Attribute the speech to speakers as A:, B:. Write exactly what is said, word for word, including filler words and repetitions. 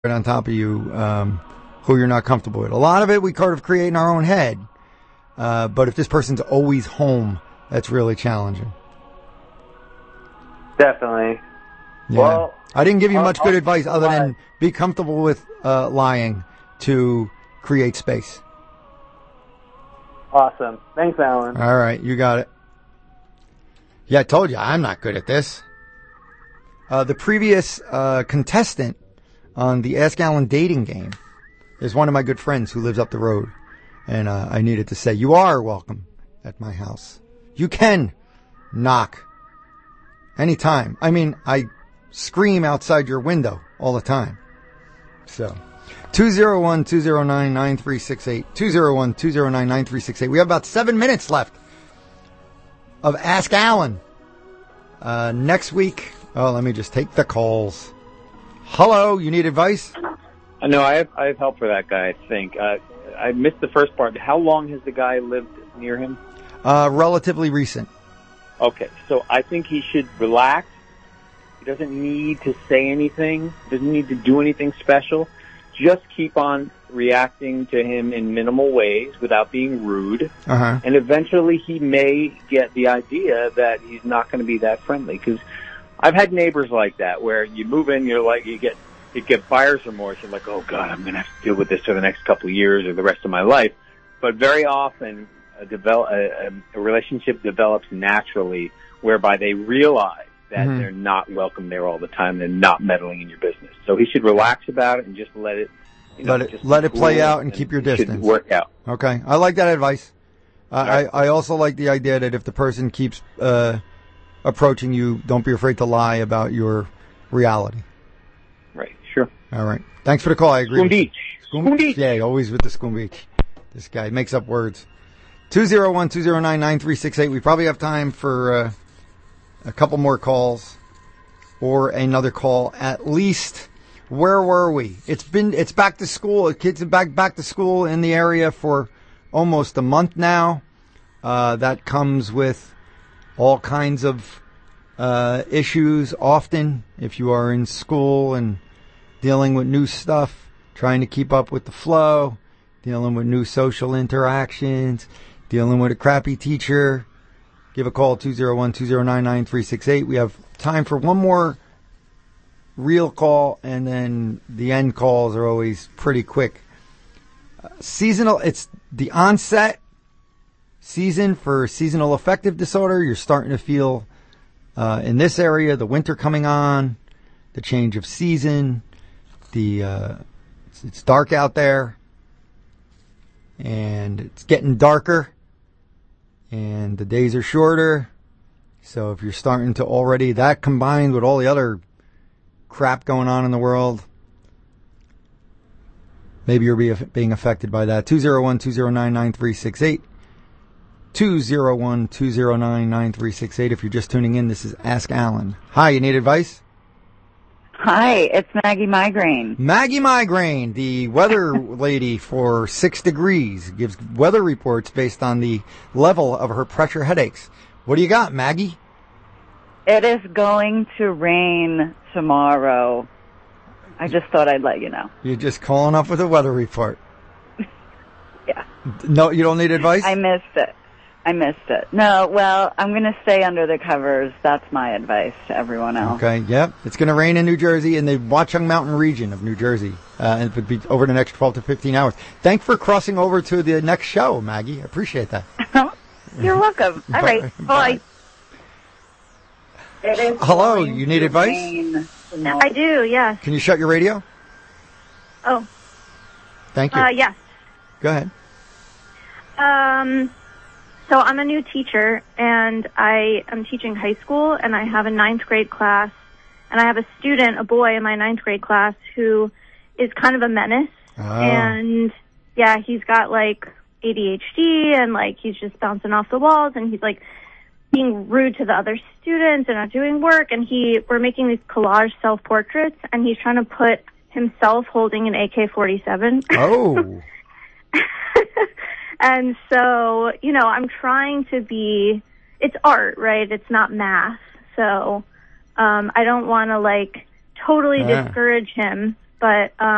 A: right on top of you um, who you're not comfortable with. A lot of it we kind of create in our own head. Uh, but if this person's always home, that's really challenging.
B: Definitely.
A: Yeah. Well, I didn't give you much I'll, good I'll advice other lie. than be comfortable with uh, lying to create space.
B: Awesome. Thanks, Alan.
A: All right, you got it. Yeah, I told you, I'm not good at this. Uh, the previous uh, contestant on the Ask Alan dating game is one of my good friends who lives up the road. And uh, I needed to say, you are welcome at my house. You can knock anytime. I mean, I scream outside your window all the time. So, two oh one, two oh nine, nine three six eight. two oh one, two oh nine, nine three six eight. We have about seven minutes left of Ask Alan. Uh, next week, oh, let me just take the calls. Hello, you need advice?
C: Uh, no, I have, I have help for that guy, I think. Uh, I missed the first part. How long has the guy lived near him?
A: Uh, relatively recent.
C: Okay, so I think he should relax. He doesn't need to say anything, doesn't need to do anything special. Just keep on reacting to him in minimal ways without being rude.
A: Uh-huh.
C: And eventually he may get the idea that he's not going to be that friendly. Because I've had neighbors like that where you move in, you're like, you get, you get buyer's remorse. You're like, oh, God, I'm going to have to deal with this for the next couple of years or the rest of my life. But very often a, develop, a, a relationship develops naturally whereby they realize that mm-hmm. they're not welcome there all the time. They're not meddling in your business. So he should relax about it and just let it, you know,
A: let it, let it play out and, and keep your distance.
C: Work out.
A: Okay. I like that advice. Uh,
C: right.
A: I, I also like the idea that if the person keeps uh, approaching you, don't be afraid to lie about your reality.
C: Right. Sure.
A: All right. Thanks for the call. I agree.
C: Spoon Beach.
A: Spoon Beach. Yeah, always with the Spoon Beach. This guy makes up words. two oh one, two oh nine, nine three six eight. We probably have time for uh, a couple more calls or another call at least. Where were we? It's been, it's back to school. Kids are back, back to school in the area for almost a month now. Uh, that comes with all kinds of uh, issues often if you are in school and dealing with new stuff, trying to keep up with the flow, dealing with new social interactions, dealing with a crappy teacher. Give a call, two oh one, two oh nine, nine three six eight. We have time for one more real call, and then the end calls are always pretty quick. Uh, seasonal, it's the onset season for seasonal affective disorder. You're starting to feel uh, in this area the winter coming on, the change of season, the uh, it's, it's dark out there, and it's getting darker, and the days are shorter. So if you're starting to already, that combined with all the other crap going on in the world, maybe you're be, being affected by that. two oh one, two oh nine, nine three six eight. two oh one, two oh nine, nine three six eight. If you're just tuning in, this is Ask Alan. Hi, you need advice?
D: Hi, it's Maggie Migraine.
A: Maggie Migraine, the weather lady for six degrees, gives weather reports based on the level of her pressure headaches. What do you got, Maggie?
D: It is going to rain tomorrow. I just thought I'd let you know.
A: You're just calling up with a weather report.
D: Yeah.
A: No, you don't need advice?
D: I missed it. I missed it. No, well, I'm going to stay under the covers. That's my advice to everyone else.
A: Okay, yep. It's going to rain in New Jersey, in the Watchung Mountain region of New Jersey. Uh, and it would be over the next twelve to fifteen hours. Thanks for crossing over to the next show, Maggie. I appreciate that.
D: You're welcome. All right. Bye. Bye. It is
A: Hello, you need advice?
E: I do, yes.
A: Can you shut your radio?
E: Oh.
A: Thank you.
E: Uh, yes.
A: Go ahead.
E: Um, so I'm a new teacher, and I am teaching high school, and I have a ninth grade class, and I have a student, a boy in my ninth grade class, who is kind of a menace.
A: Oh.
E: And, yeah, he's got, like, A D H D, and, like, he's just bouncing off the walls, and he's, like, being rude to the other students and not doing work. And he, we're making these collage self-portraits, and he's trying to put himself holding an A K forty-seven.
A: Oh.
E: And so, you know, I'm trying to be, it's art, right? It's not math. So, um, I don't want to, like, totally
A: yeah.
E: discourage him, but, um,